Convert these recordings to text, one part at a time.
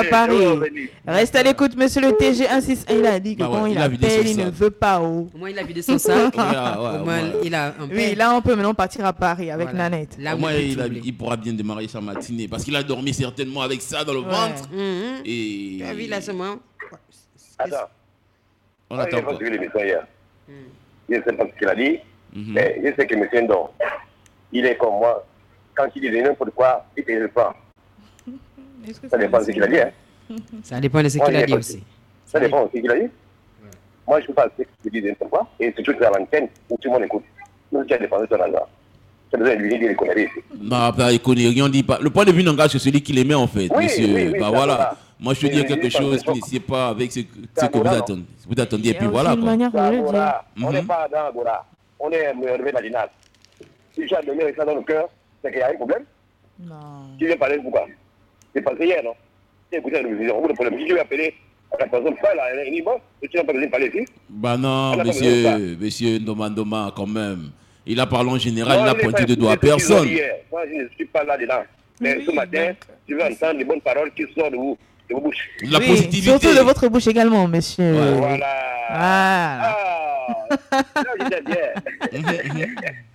Paris. Reste à l'écoute, monsieur le TG 161. Il a dit que quand il appelle, il ne veut pas. Au moins, il a vidé son sac. Au moins, il a un peu. Oui, là, on peut maintenant partir à Paris avec Nanette. Au moins, il pourra bien démarrer sa matinée parce qu'il a dormi certainement avec ça dans le ventre. Et... Tu as vu là, ce moment? Attends. On attend pas. Je ne sais pas ce qu'il a dit, mais je sais que M. Ndon, il est comme moi. Quand il dit n'importe quoi, il ne pas. Ça dépend de ce qu'il a dit. Hein. Ça dépend de ce qu'il a dit aussi. Ça dépend de ce qu'il a dit. Moi, je ne sais pas ce qu'il dit n'importe quoi. Et c'est tout à l'antenne où tout le monde écoute. Nous, tu as dépensé ton argent. Tu as besoin de lui dire les conneries. Non, pas les conneries, on dit pas. Le point de vue n'engage que celui qui les met en fait, monsieur. Oui, bah voilà. Moi, je te dis quelque chose qui ne sied pas avec ce que vous attendez. Vous attendez et puis voilà. On n'est pas dans Agora. On est relevé d'Adinal. Si tu as donné ça dans le cœur, c'est qu'il y a un problème. Non. Tu viens parler pourquoi? C'est passé hier, non? Tu as écouté la télévision. Le problème, si je vais appeler à la personne, pas là, il dit bon, tu n'as pas besoin de parler ici. Bah non, monsieur Ndoma, quand même. Il a parlé en général, il n'a pointé de doigt à personne. Moi, je ne suis pas là-dedans. Mais ce matin, tu veux entendre les bonnes paroles qui sortent de vos bouches. La positivité. Surtout de votre bouche également, monsieur. Voilà. Ah. Là, j'étais bien.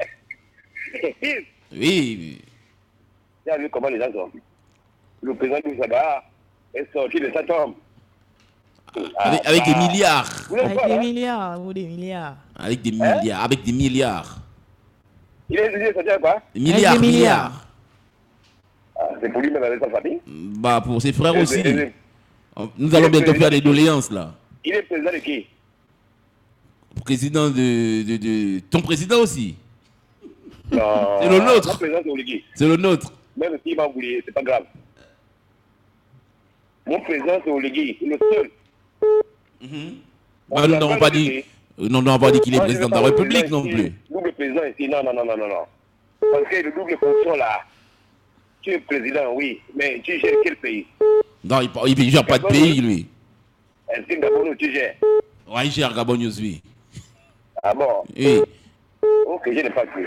Oui. Tu as vu comment les gens sont. Le président du Saga est sorti de sa tombe. Avec des milliards. Avec des milliards ou des milliards. Avec des milliards. Avec des milliards. Il est sorti à quoi? Des milliards. C'est pour lui-même avec sa famille. Bah, pour ses frères aussi. Nous allons bientôt faire des doléances là. Il est président de qui? Président de ton président aussi. Non. C'est le nôtre. Mon président, c'est Oligui. C'est le nôtre. Même s'il m'a oublié, c'est pas grave. Mon président, c'est Oligui, le seul. Bah, nous n'avons pas dit. Nous n'avons pas dit qu'il est président de la République non plus. Double président ici, non. Parce que le double fonction là, tu es président, oui, mais tu gères quel pays? Non, il ne gère pas de pays, lui. Est-ce que Gabon, tu gères? Ouais, il gère Gabon, oui. Ah bon? Oui. Ok, je n'ai pas cru.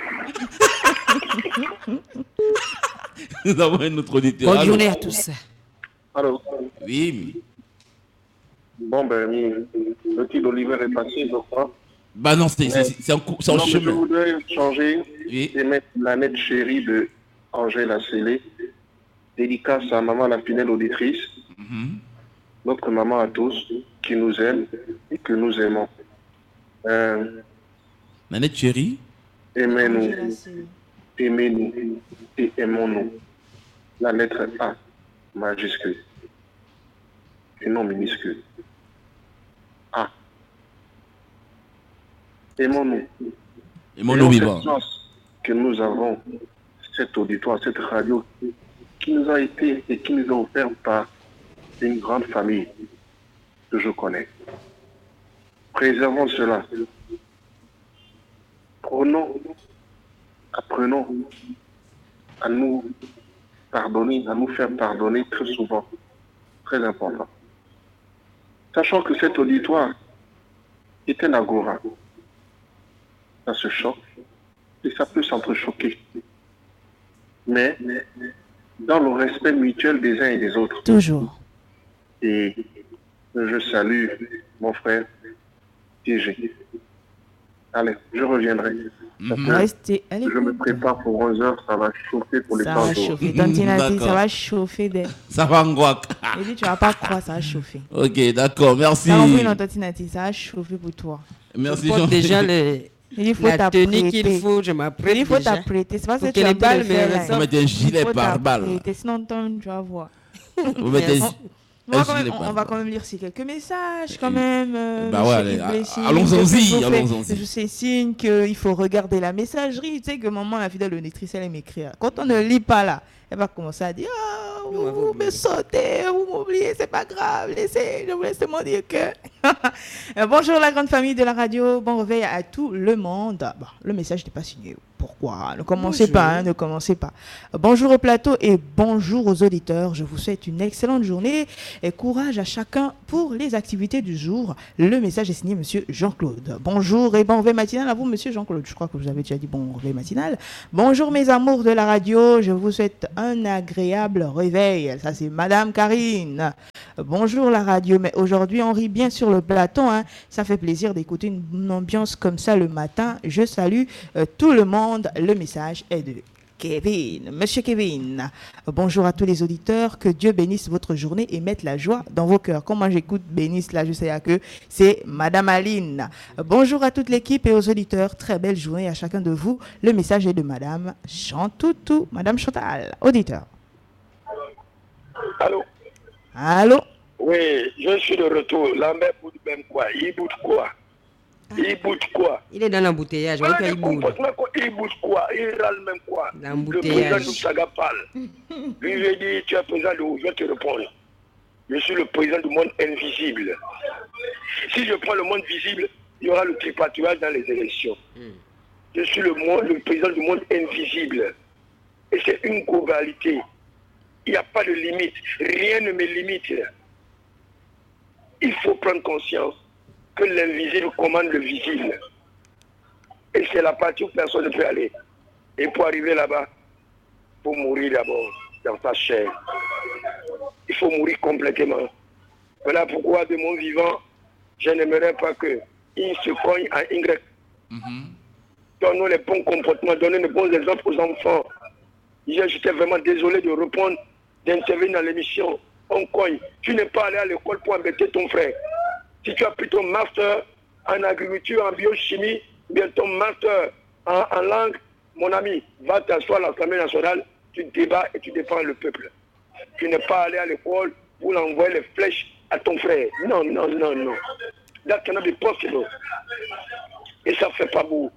Nous avons un autre auditeur. Bonne journée à tous. Allô? Oui. Bon, ben, le petit d'Oliver est passé, je crois. Bah non, c'est en chemin. Je voudrais changer et mettre la nette chérie de Angèle Assélé, dédicace à maman la fidèle auditrice, notre maman à tous, qui nous aime et que nous aimons. Nanette chérie, aimez-nous et aimons-nous. La lettre A, majuscule, et non minuscule. A. Aimons-nous. Aimons-nous vivants. Que nous avons cet auditoire, cette radio qui nous a été et qui nous a offert par une grande famille que je connais. Préservons cela. Apprenons à nous pardonner, à nous faire pardonner très souvent. Très important. Sachant que cet auditoire est un agora. Ça se choque et ça peut s'entrechoquer. Mais dans le respect mutuel des uns et des autres. Toujours. Et je salue mon frère TG. Allez, je reviendrai. Restez à Je me prépare pour 11 heures, ça va chauffer pour les temps. Ça va chauffer. Tantina a dit, ça va chauffer. Ça va en guac. Il dit, tu vas pas croire, ça va chauffer. Ok, d'accord, merci. Ça va Tantina dit, ça va chauffer pour toi. Merci, Jean. Déjà, la tenue qu'il faut, je m'apprête. Il faut t'apprêter. C'est pas que tu as balles, mais il faut mettre un gilet par balle. Sinon, tu vas voir. On va quand même lire quelques messages quand même. Bah ouais, allons-y. Je sais signe qu'il faut regarder la messagerie. Tu sais que maman, la fidèle auditrice, elle aime écrire. Quand on ne lit pas là, elle va commencer à dire vous me sautez, vous m'oubliez, c'est pas grave. Je vous laisse seulement dire que. Bonjour la grande famille de la radio. Bon réveil à tout le monde. Bon, le message n'est pas signé. pourquoi. Ne commencez pas, ne commencez pas. Bonjour au plateau et bonjour aux auditeurs. Je vous souhaite une excellente journée et courage à chacun pour les activités du jour. Le message est signé Monsieur Jean-Claude. Bonjour et bon réveil matinal à vous, Monsieur Jean-Claude. Je crois que vous avez déjà dit bon réveil matinal. Bonjour mes amours de la radio. Je vous souhaite un agréable réveil. Ça c'est Madame Karine. Bonjour la radio. Mais aujourd'hui on rit bien sur le plateau. Ça fait plaisir d'écouter une ambiance comme ça le matin. Je salue tout le monde. Le message est de Kevin. Monsieur Kevin, bonjour à tous les auditeurs. Que Dieu bénisse votre journée et mette la joie dans vos cœurs. Comment j'écoute bénisse là, je sais que c'est Madame Aline. Bonjour à toute l'équipe et aux auditeurs. Très belle journée à chacun de vous. Le message est de Madame Chantoutou. Madame Chantal, auditeur. Allô? Allô? Oui, je suis de retour. La mère boude même quoi? Il boude quoi? Il boude quoi? Il est dans l'embouteillage. Il boude quoi? Il râle même quoi? Le président d'Oussaga parle. Lui, je dis, tu es président de où? Je vais te répondre. Je suis le président du monde invisible. Si je prends le monde visible, il y aura le tripatouillage dans les élections. Je suis le président du monde invisible. Et c'est une globalité. Il n'y a pas de limite. Rien ne me limite. Il faut prendre conscience que l'invisible commande le visible. Et c'est la partie où personne ne peut aller. Et pour arriver là-bas, il faut mourir d'abord dans sa chair. Il faut mourir complètement. Voilà pourquoi de mon vivant, je n'aimerais pas qu'il se cogne à Y. Donnons les bons comportements, donnons les bons exemples aux enfants. Hier, j'étais vraiment désolé de répondre, d'intervenir dans l'émission. On cogne. Tu n'es pas allé à l'école pour embêter ton frère. Si tu as pris ton master en agriculture, en biochimie, bien ton master en langue, mon ami, va t'asseoir à l'Assemblée nationale, tu débats et tu défends le peuple. Tu n'es pas allé à l'école pour envoyer les flèches à ton frère. Non. That cannot be possible. Et ça ne fait pas beau.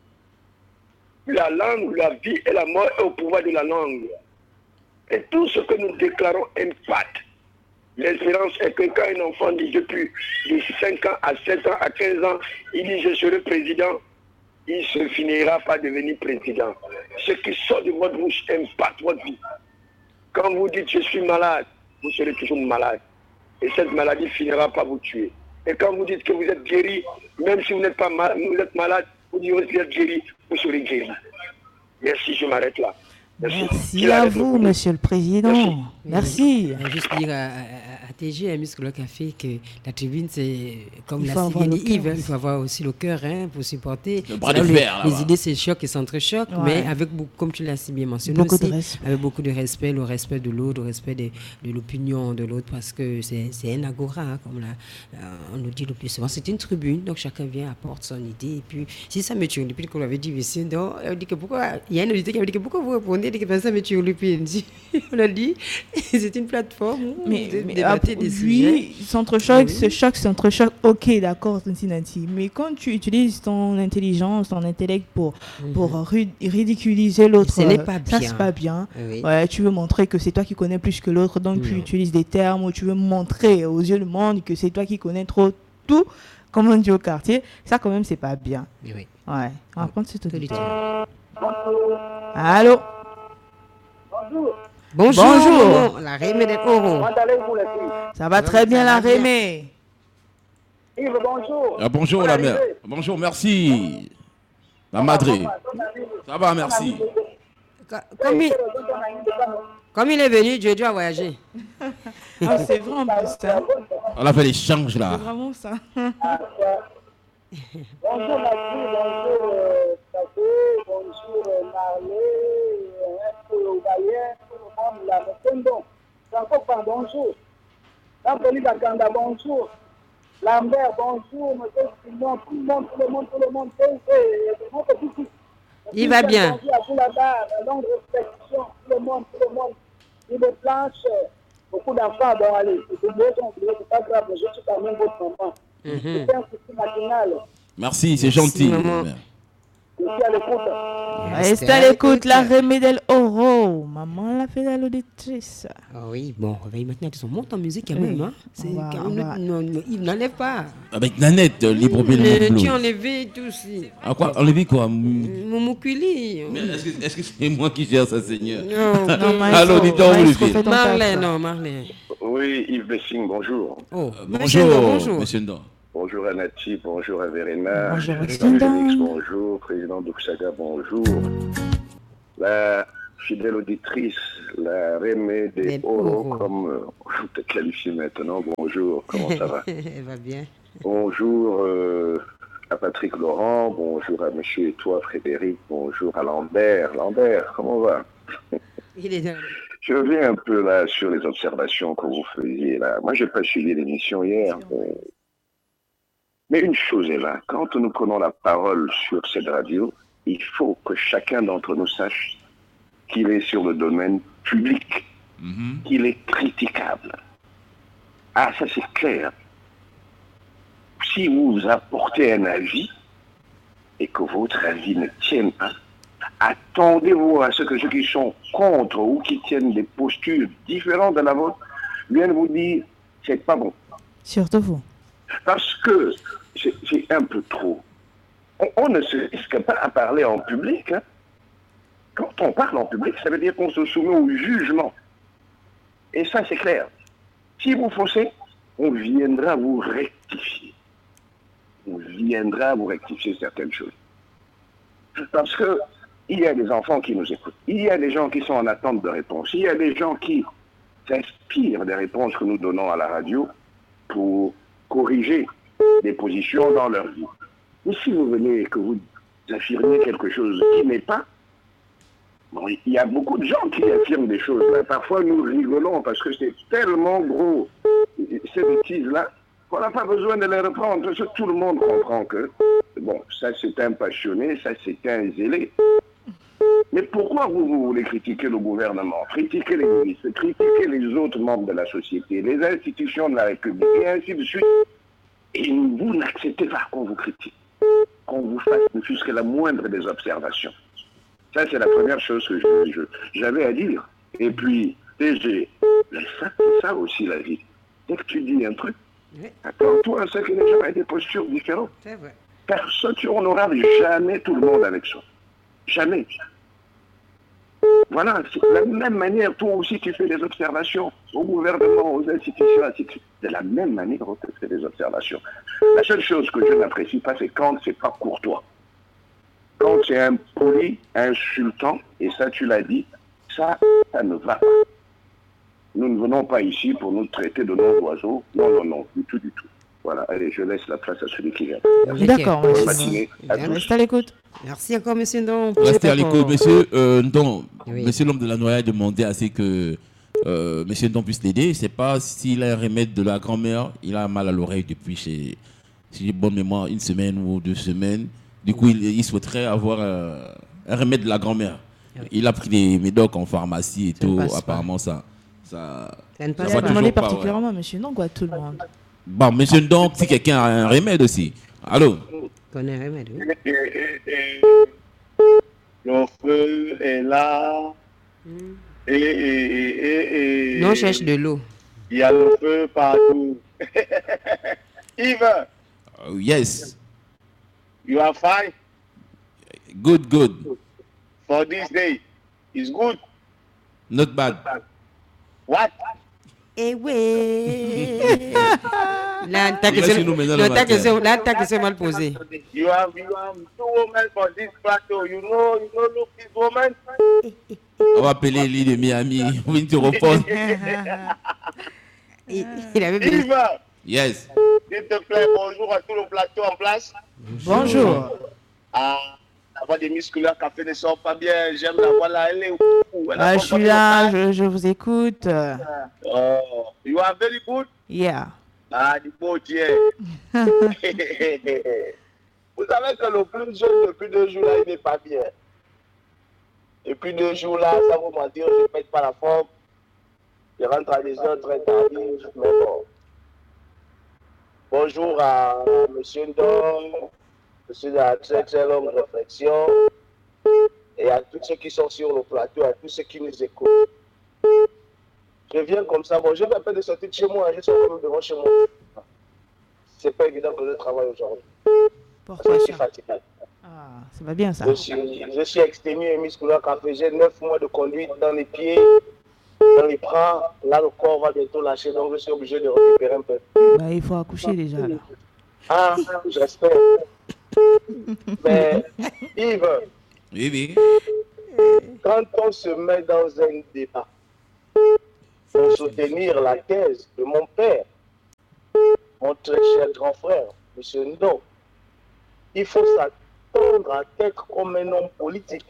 La langue, la vie et la mort est au pouvoir de la langue. Et tout ce que nous déclarons impacte. L'espérance est que quand un enfant dit depuis de 5 ans à 7 ans à 15 ans, il dit je serai président, il se finira par devenir président. Ce qui sort de votre bouche impacte votre vie. Quand vous dites je suis malade, vous serez toujours malade. Et cette maladie finira par vous tuer. Et quand vous dites que vous êtes guéri, même si vous n'êtes pas malade, vous êtes malade, vous dites que vous êtes guéri, vous serez guéri. Merci, je m'arrête là. Merci à vous, Monsieur le Président. Merci. Juste dire à TG, à Muscle Café, que la tribune, c'est comme la Cigani Yves. Il faut avoir aussi le cœur pour supporter. Le bras de fer, les idées s'échoquent et s'entrechoquent, mais avec, comme tu l'as si bien mentionné, avec beaucoup de respect, le respect de l'autre, le respect de l'opinion de l'autre, parce que c'est un agora, comme on nous dit le plus souvent. C'est une tribune, donc chacun vient, apporte son idée. Et puis, si ça me tue, depuis qu'on l'avait dit ici, donc, il y a un auditeur qui avait dit que pourquoi vous répondez que ça me tue, on a dit, c'est une plateforme où débattez des sujets. Lui, s'entrechoque, ok, d'accord, Nancy. Mais quand tu utilises ton intelligence, ton intellect pour ridiculiser l'autre, ça n'est pas bien. Ça, c'est pas bien. Oui. Ouais, tu veux montrer que c'est toi qui connais plus que l'autre, donc tu utilises des termes où tu veux montrer aux yeux du monde que c'est toi qui connais trop tout, comme on dit au quartier. Ça, quand même, c'est pas bien. Oui. Ouais, on va prendre cette auditeur. Allô? Bonjour. La Rémé des Oro. Ça va très bien, la Rémé. Yves, bonjour. Bonjour, la mère. Bonjour, merci. La Madré. Ça va, merci. Comme il est venu, Dieu a voyagé. C'est vrai en plus, ça. On a fait l'échange, là. C'est vraiment ça. Bonjour Mathieu, bonjour Tato, bonjour Marley, tout le monde là, c'est encore pas bonjour. Anthony Bakanda, bonjour. Lambert, bonjour, monsieur Simon, tout le monde, il va bien. La longue réflexion, tout le monde. Il me planche, beaucoup d'enfants, bon allez, c'est pas grave, je suis quand même votre maman. C'est un souci matinal. Merci, c'est gentil. Restez à l'écoute, la Remède Oro. Maman la fidèle auditrice. Ah oui, bon, réveille maintenant, ils montent en musique quand même. Hein. C'est il n'enlève pas. Avec Nanette, libre belle. Tu as enlevé tout aussi. Ah quoi, enlevé quoi? Mon mouculi. Mais est-ce que c'est moi qui gère ça, Seigneur? Non, allô, dites-donc, Marlène. Oui, Yves Bessing, bonjour. Oh, bonjour, monsieur Ndon. Bonjour Anati, bonjour Averena. Bonjour Félix, bonjour. Président Duxaga, bonjour. La fidèle auditrice, la Remède Oro, comme je te qualifie maintenant, bonjour, comment ça va? Elle va bien. Bonjour à Patrick Laurent, bonjour à monsieur et toi Frédéric, bonjour à Lambert. Lambert, comment va? Il est dans... Je reviens un peu là sur les observations que vous faisiez là. Moi, je n'ai pas suivi l'émission hier. Mais une chose est là, quand nous prenons la parole sur cette radio, il faut que chacun d'entre nous sache qu'il est sur le domaine public, qu'il est critiquable. Ah, ça c'est clair. Si vous apportez un avis et que votre avis ne tienne pas, attendez-vous à ce que ceux qui sont contre ou qui tiennent des postures différentes de la vôtre viennent vous dire c'est pas bon. Surtout vous. Parce que c'est un peu trop. On ne se risque pas à parler en public. Hein. Quand on parle en public, ça veut dire qu'on se soumet au jugement. Et ça, c'est clair. Si vous faussez, on viendra vous rectifier. On viendra vous rectifier certaines choses. Parce que il y a des enfants qui nous écoutent. Il y a des gens qui sont en attente de réponses. Il y a des gens qui s'inspirent des réponses que nous donnons à la radio pour corriger des positions dans leur vie. Mais si vous venez et que vous affirmez quelque chose qui n'est pas, bon, il y a beaucoup de gens qui affirment des choses. Là. Parfois, nous rigolons parce que c'est tellement gros, ces bêtises-là, qu'on n'a pas besoin de les reprendre. Parce que tout le monde comprend que, bon, ça c'est un passionné, ça c'est un zélé. Mais pourquoi vous voulez critiquer le gouvernement, critiquer les ministres, critiquer les autres membres de la société, les institutions de la République, et ainsi de suite? Et vous n'acceptez pas qu'on vous critique, qu'on vous fasse ne fût-ce que la moindre des observations. Ça, c'est la première chose que j'avais à dire. Et puis, c'est ça aussi la vie. Dès que tu dis un truc, attends-toi à ce que les gens aient des postures différentes. C'est vrai. Personne, on n'aura jamais tout le monde avec soi. Jamais. Voilà, de la même manière, toi aussi tu fais des observations au gouvernement, aux institutions, ainsi de suite. De la même manière, tu fais des observations. La seule chose que je n'apprécie pas, c'est quand c'est pas courtois. Quand c'est impoli, insultant, et ça tu l'as dit, ça ne va pas. Nous ne venons pas ici pour nous traiter de nos oiseaux. Non, du tout. Voilà, allez, je laisse la place à celui qui vient. D'accord, reste à l'écoute. Merci encore, monsieur Ndon. Restez à l'écoute, monsieur Ndon. Oui. Monsieur l'homme de la noyade a demandé assez que monsieur Ndon puisse l'aider. Je ne sais pas s'il a un remède de la grand-mère. Il a mal à l'oreille depuis, si j'ai bonne mémoire, 1 semaine ou 2 semaines. Du coup, il souhaiterait avoir un remède de la grand-mère. Oui. Il a pris des médocs en pharmacie et tout. Apparemment, ça ne passe pas. Demandé particulièrement, monsieur Ndon, quoi, tout le monde. Bon, monsieur Ndon, si quelqu'un a un remède aussi. Allô? Connais un remède, oui. Le feu est là. Et non, on cherche de l'eau. Il y a le feu partout. Yves. Yes. You are fine? Good. For this day. It's good. Not bad. What? Eh oui. Là, ta question mal posée. You have 2 women for this plateau. You know look this woman. On va appeler l'île de Miami. On te répondre. Il avait Yves. Yes. S'il te plaît, bonjour à tout le plateau en place. Bonjour. La voix des musculaires café ne sort pas bien. J'aime la voix là. Elle est où? Je suis là, je vous écoute. You are very good? Yeah. Du beau Dieu. Vous savez que le plus jeune depuis 2 jours là, il n'est pas bien. Depuis 2 jours là, ça vous mentir, je ne pète pas la forme. Je rentre à des heures très tardives, mais bon. Bonjour à M. Ndon, Je suis dans la très très longue réflexion. Et à tous ceux qui sont sur le plateau, à tous ceux qui nous écoutent. Je viens comme ça. Bon, je vais pas de sortir de chez moi. Je suis devant chez moi. C'est pas évident que je travaille aujourd'hui. Pourquoi je suis fatigué. Ah, ça va bien ça. Je suis exténué et musculaire car j'ai 9 mois de conduite dans les pieds, dans les bras. Là, le corps va bientôt lâcher, donc je suis obligé de récupérer un peu. Bah, il faut accoucher déjà là. Ah, j'espère. Mais Yves, oui. Quand on se met dans un débat pour soutenir la thèse de mon père, mon très cher grand frère, M. Ndo, il faut s'attendre à être comme un homme politique.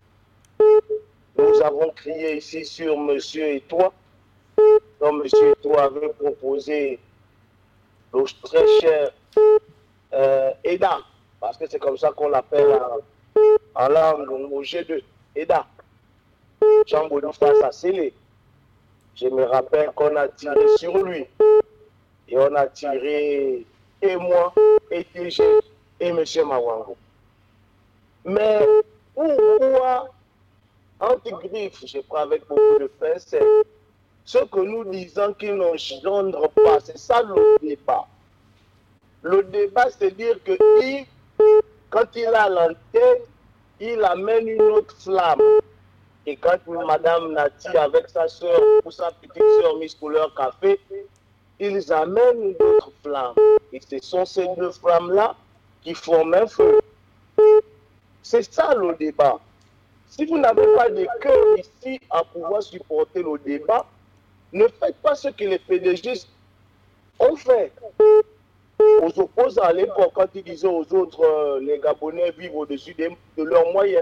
Nous avons crié ici sur Monsieur et toi, donc Monsieur et toi avait proposé le très cher EDA, parce que c'est comme ça qu'on l'appelle en langue au G2, EDA. Jean Boniface a scellé. Je me rappelle qu'on a tiré sur lui. Et on a tiré et moi, et TG, et M. Mawango. Mais pourquoi, entre griffes, je prends avec beaucoup de pincettes, ce que nous disons qui n'engendre pas, c'est ça le débat. Le débat, c'est dire que quand il a l'antenne, il amène une autre flamme. Et quand Madame Nati, avec sa soeur ou sa petite soeur Miss Couleur Café, ils amènent d'autres flammes. Et ce sont ces deux flammes-là qui forment un feu. C'est ça le débat. Si vous n'avez pas de cœur ici à pouvoir supporter le débat, ne faites pas ce que les PDG ont fait. Aux opposants à l'époque, quand ils disaient aux autres, les Gabonais vivent au-dessus de leurs moyens.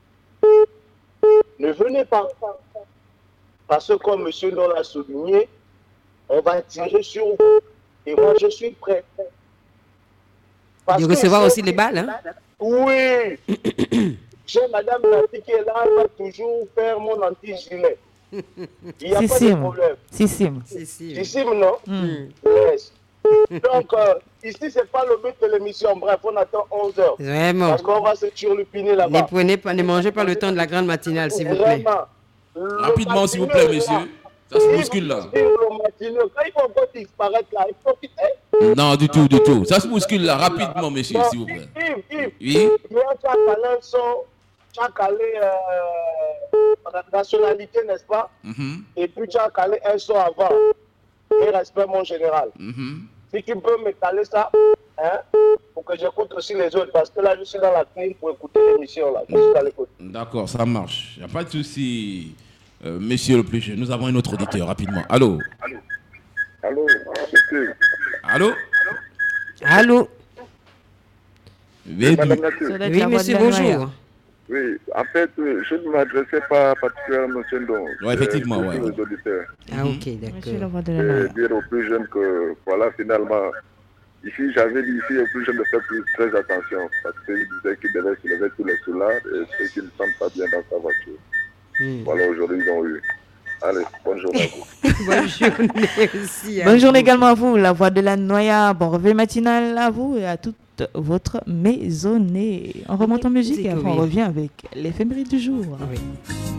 Ne venez pas. Parce que comme M. Don l'a souligné, on va tirer sur vous. Et moi, je suis prêt. De recevoir aussi les balles, hein? Oui. J'ai Madame Nati qui est là, elle va toujours faire mon anti-gilet. Il n'y a pas de problème. Sissim, non? Yes. Donc, ici, ce n'est pas le but de l'émission. Bref, on attend 11h. Vraiment. Parce qu'on va se turlupiner là-bas. Ne mangez pas le temps de la grande matinale, s'il vous plaît. Vraiment. Rapidement, s'il vous plaît, monsieur. Ça se bouscule là. Quand il faut encore disparaître là, il faut quitter. Non, du tout. Ça se bouscule là, rapidement, monsieur, s'il vous plaît. Yves. Oui. Tu as calé nationalité, n'est-ce pas? Et puis tu as calé un son avant. Et respect, mon général. Si tu peux me caler ça, hein, pour que j'écoute aussi les autres, parce que là, je suis dans la clim pour écouter l'émission là. Je suis à l'écoute. D'accord, ça marche. Il n'y a pas de souci. Monsieur le plus jeune, nous avons un autre auditeur, rapidement. Allô? Allô? Oui, monsieur, bonjour. Oui, en fait, je ne m'adressais pas particulièrement à M. Ndong. Oui, effectivement, oui. Les auditeurs. Ah, ok, d'accord. Dire aux plus jeunes que, voilà, finalement, ici, j'avais dit ici aux plus jeunes de faire très attention, parce qu'ils disaient qu'ils devaient se lever tous les soirs et ceux qui ne sentent pas bien dans sa voiture. Voilà, aujourd'hui, ils ont eu. Allez, bonne journée à vous. Bonne journée aussi. Bonne journée également à vous, la voix de la Noya. Bon réveil matinal à vous et à toute votre maisonnée. On remonte en musique et après on revient avec l'éphéméride du jour. Oui.